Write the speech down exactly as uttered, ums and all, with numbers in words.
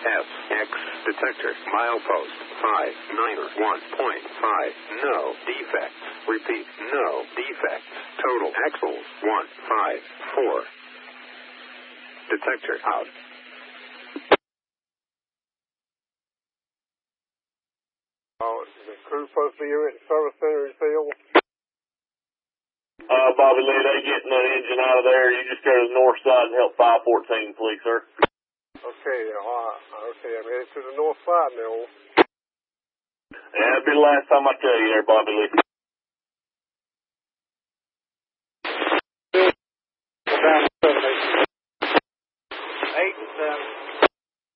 S X detector milepost five nine one point five. No defects. Repeat, no defects. Total axles one five four. Detector out. Oh, is the crew supposed to be here at the service center, Phil? Uh, Bobby Lee, they getting that engine out of there. You just go to the north side and help five fourteen, please, sir. Okay, all right. Okay, I'm headed to the north side now. Yeah, that'll be the last time I tell you there, Bobby Lee.